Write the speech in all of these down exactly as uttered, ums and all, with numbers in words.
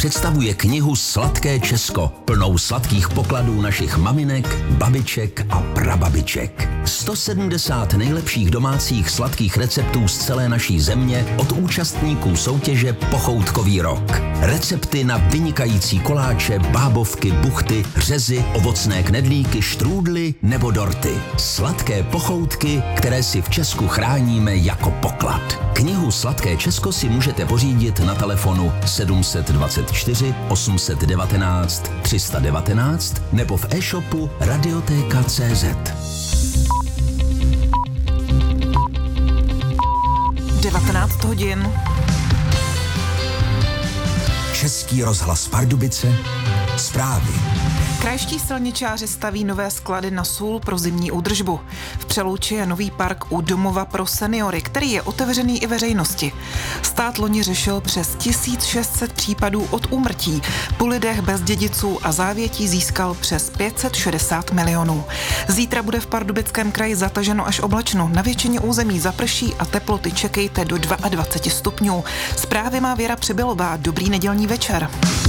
představuje knihu Sladké Česko, plnou sladkých pokladů našich maminek, babiček a prababiček. sto sedmdesát nejlepších domácích sladkých receptů z celé naší země od účastníků soutěže Pochoutkový rok. Recepty na vynikající koláče, bábovky, buchty, řezy, ovocné knedlíky, štrůdly nebo dorty. Sladké pochoutky, které si v Česku chráníme jako poklad. Knihu Sladké Česko si můžete pořídit na telefonu sedm set dvacet čtyři osm set devatenáct tři sta devatenáct nebo v e-shopu radiotéka tečka cé zet. devatenáct hodin. Český rozhlas Pardubice. Zprávy. Krajští silničáři staví nové sklady na sůl pro zimní údržbu. V Přelouči je nový park u domova pro seniory, který je otevřený i veřejnosti. Stát loni řešil přes tisíc šest set případů od úmrtí. Po lidech bez dědiců a závětí získal přes pět set šedesát milionů. Zítra bude v Pardubickém kraji zataženo až oblačno. Na většině území zaprší a teploty čekejte do dvacet dva stupňů. Zprávy má Věra Přibylová. Dobrý nedělní večer.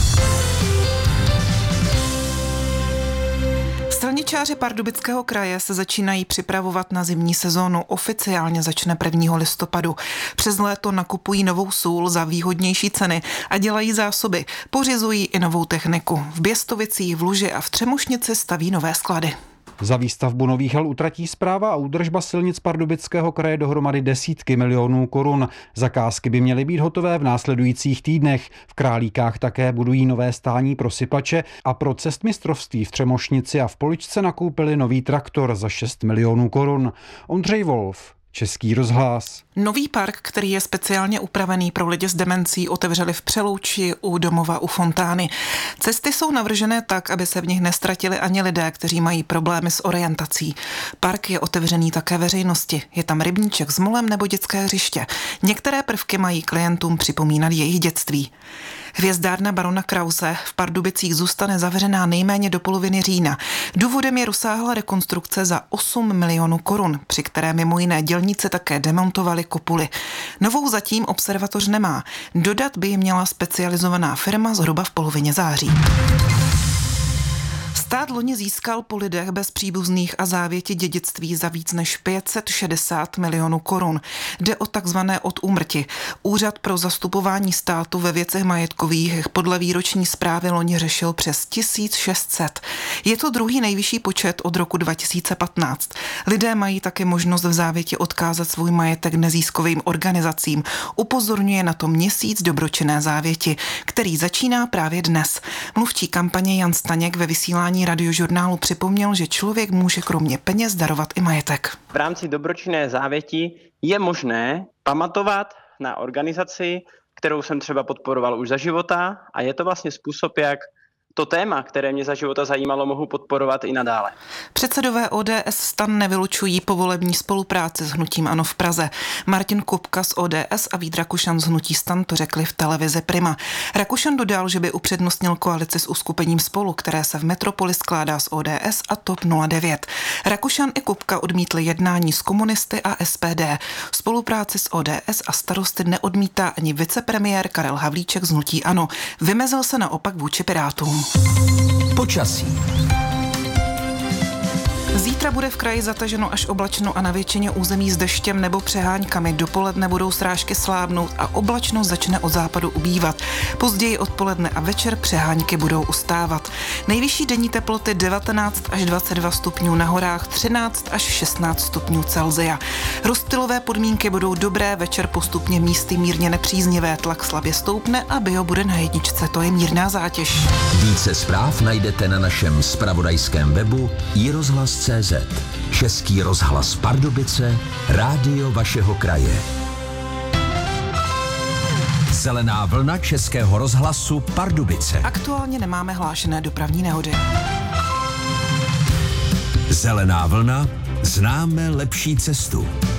Silničáři Pardubického kraje se začínají připravovat na zimní sezónu. Oficiálně začne prvního listopadu. Přes léto nakupují novou sůl za výhodnější ceny a dělají zásoby. Pořizují i novou techniku. V Běstovicích, v Luži a v Třemošnici staví nové sklady. Za výstavbu nových hal utratí správa a údržba silnic Pardubického kraje dohromady desítky milionů korun. Zakázky by měly být hotové v následujících týdnech. V Králíkách také budují nové stání pro sypače a pro cestmistrovství v Třemošnici a v Poličce nakoupili nový traktor za šest milionů korun. Ondřej Wolf, Český rozhlas. Nový park, který je speciálně upravený pro lidi s demencí, otevřeli v Přelouči u domova u Fontány. Cesty jsou navržené tak, aby se v nich nestratili ani lidé, kteří mají problémy s orientací. Park je otevřený také veřejnosti. Je tam rybníček s molem nebo dětské hřiště. Některé prvky mají klientům připomínat jejich dětství. Hvězdárna barona Krause v Pardubicích zůstane zavřená nejméně do poloviny října. Důvodem je rozsáhlá rekonstrukce za osm milionů korun, při které mimo jiné dělníci také demontovali kopuly. Novou zatím observatoř nemá. Dodat by ji měla specializovaná firma zhruba v polovině září. Stát loni získal po lidech bez příbuzných a závěti dědictví za víc než pět set šedesát milionů korun. Jde o takzvané od úmrti. Úřad pro zastupování státu ve věcech majetkových podle výroční zprávy loni řešil přes tisíc šest set. Je to druhý nejvyšší počet od roku dva tisíce patnáct. Lidé mají také možnost v závěti odkázat svůj majetek neziskovým organizacím. Upozorňuje na to měsíc dobročinné závěti, který začíná právě dnes. Mluvčí kampaně Jan Staněk ve vysílání Radiožurnálu připomněl, že člověk může kromě peněz darovat i majetek. V rámci dobročinné závěti je možné pamatovat na organizaci, kterou jsem třeba podporoval už za života, a je to vlastně způsob, jak to téma, které mě za života zajímalo, mohu podporovat i nadále. Předsedové O D S STAN nevylučují povolební spolupráci s hnutím ANO v Praze. Martin Kupka z O D S a Vít Rakušan z hnutí STAN to řekli v televizi Prima. Rakušan dodal, že by upřednostnil koalici s uskupením Spolu, které se v metropoli skládá z O D S a TOP nula devět. Rakušan i Kupka odmítli jednání s komunisty a S P D. Spolupráci s O D S a Starosty neodmítá ani vicepremiér Karel Havlíček z hnutí ANO. Vymezil se naopak vůči Pirátům. Počasí. Zítra bude v kraji zataženo až oblačno a na většině území s deštěm nebo přeháňkami. Dopoledne budou srážky slábnout a oblačnost začne od západu ubývat. Později odpoledne a večer přeháňky budou ustávat. Nejvyšší denní teploty devatenáct až dvacet dva stupňů, na horách třináct až šestnáct stupňů Celsia. Rozptylové podmínky budou dobré, večer postupně místy mírně nepříznivé, tlak slabě stoupne a bio bude na jedničce, to je mírná zátěž. Více zpráv najdete na našem zpravodajském webu i rozhlas tečka cé zet. Český rozhlas Pardubice, rádio vašeho kraje. Zelená vlna Českého rozhlasu Pardubice. Aktuálně nemáme hlášené dopravní nehody. Zelená vlna, známe lepší cestu.